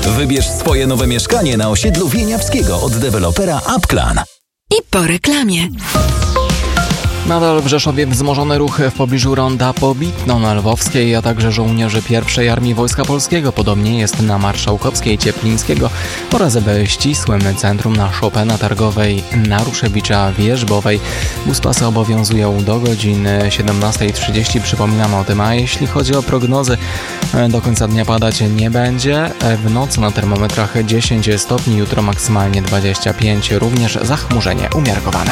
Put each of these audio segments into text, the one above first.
Wybierz swoje nowe mieszkanie na osiedlu Wieniawskiego od dewelopera Upclan. I po reklamie. Nadal w Rzeszowie wzmożony ruch w pobliżu ronda Pobitno na Lwowskiej, a także żołnierzy I Armii Wojska Polskiego. Podobnie jest na Marszałkowskiej, Cieplińskiego oraz w ścisłym centrum na Chopina Targowej, na Ruszewicza Wierzbowej. Buspasy obowiązują do godziny 17:30. Przypominamy o tym, a jeśli chodzi o prognozy, do końca dnia padać nie będzie. W nocy na termometrach 10 stopni, jutro maksymalnie 25, również zachmurzenie umiarkowane.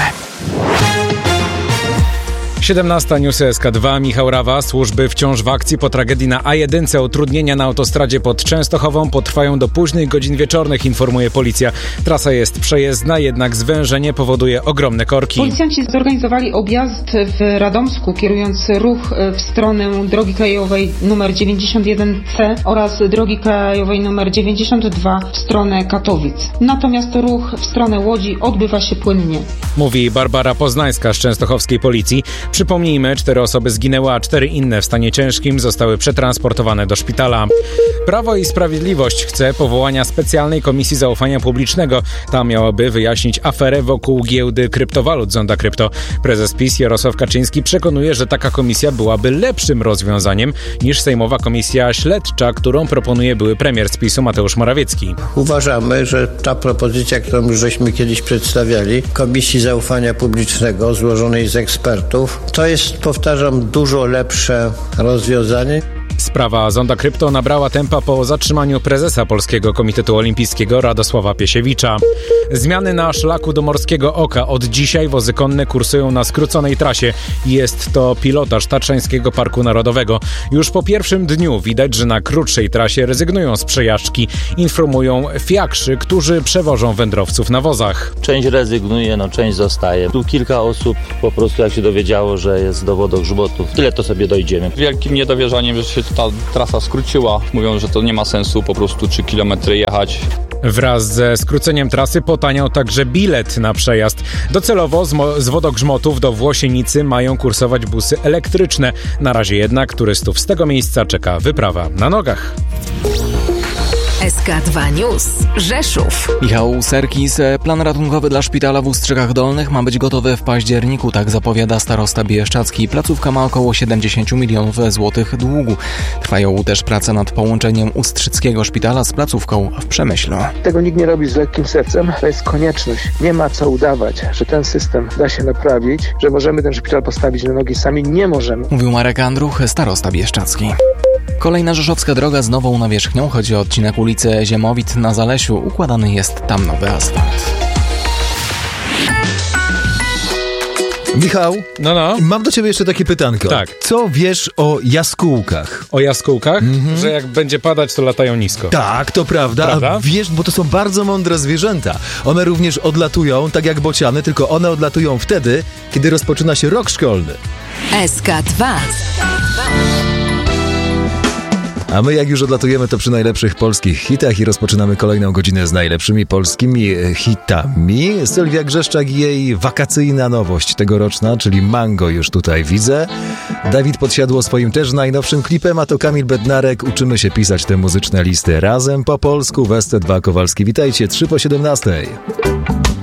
17 News SK2, Michał Rawa. Służby wciąż w akcji po tragedii na A1. Utrudnienia na autostradzie pod Częstochową potrwają do późnych godzin wieczornych, informuje policja. Trasa jest przejezdna, jednak zwężenie powoduje ogromne korki. Policjanci zorganizowali objazd w Radomsku, kierując ruch w stronę drogi krajowej nr 91C oraz drogi krajowej nr 92 w stronę Katowic. Natomiast ruch w stronę Łodzi odbywa się płynnie. Mówi Barbara Poznańska z częstochowskiej policji. Przypomnijmy, 4 osoby zginęły, a 4 inne w stanie ciężkim zostały przetransportowane do szpitala. Prawo i Sprawiedliwość chce powołania specjalnej komisji zaufania publicznego. Ta miałaby wyjaśnić aferę wokół giełdy kryptowalut Zonda Krypto. Prezes PiS Jarosław Kaczyński przekonuje, że taka komisja byłaby lepszym rozwiązaniem niż sejmowa komisja śledcza, którą proponuje były premier z PiS-u Mateusz Morawiecki. Uważamy, że ta propozycja, którą już żeśmy kiedyś przedstawiali, Komisji Zaufania Publicznego złożonej z ekspertów, to jest, powtarzam, dużo lepsze rozwiązanie. Sprawa Zonda Krypto nabrała tempa po zatrzymaniu prezesa Polskiego Komitetu Olimpijskiego Radosława Piesiewicza. Zmiany na szlaku do Morskiego Oka. Od dzisiaj wozy konne kursują na skróconej trasie. Jest to pilotaż Tatrzańskiego Parku Narodowego. Już po pierwszym dniu widać, że na krótszej trasie rezygnują z przejażdżki. Informują fiakrzy, którzy przewożą wędrowców na wozach. Część rezygnuje, część zostaje. Tu kilka osób po prostu jak się dowiedziało, że jest do wodogrzbotów, tyle to sobie dojdziemy. Wielkim niedowierzaniem, że się ta trasa skróciła. Mówią, że to nie ma sensu po prostu 3 km jechać. Wraz ze skróceniem trasy potaniał także bilet na przejazd. Docelowo z wodogrzmotów do Włosienicy mają kursować busy elektryczne. Na razie jednak turystów z tego miejsca czeka wyprawa na nogach. SK2 News. Rzeszów. Michał Serkis. Plan ratunkowy dla szpitala w Ustrzykach Dolnych ma być gotowy w październiku, tak zapowiada starosta bieszczadzki. Placówka ma około 70 milionów złotych długu. Trwają też prace nad połączeniem ustrzyckiego szpitala z placówką w Przemyślu. Tego nikt nie robi z lekkim sercem. To jest konieczność. Nie ma co udawać, że ten system da się naprawić, że możemy ten szpital postawić na nogi sami. Nie możemy. Mówił Marek Andruch, starosta bieszczadzki. Kolejna rzeszowska droga z nową nawierzchnią. Chodzi o odcinek ulicy Ziemowit na Zalesiu. Układany jest tam nowy asfalt. Michał, No. Mam do ciebie jeszcze takie pytanko. Tak. Co wiesz o jaskółkach? O jaskółkach? Że jak będzie padać, to latają nisko. Tak, to prawda. Prawda? A wiesz, bo to są bardzo mądre zwierzęta. One również odlatują, tak jak bociany, tylko one odlatują wtedy, kiedy rozpoczyna się rok szkolny. SK2. A my jak już odlatujemy, to przy najlepszych polskich hitach i rozpoczynamy kolejną godzinę z najlepszymi polskimi hitami. Sylwia Grzeszczak i jej wakacyjna nowość tegoroczna, czyli Mango już tutaj widzę. Dawid Podsiadło swoim też najnowszym klipem, a to Kamil Bednarek. Uczymy się pisać te muzyczne listy razem po polsku. W SC2 Kowalski. Witajcie, 3 po 17.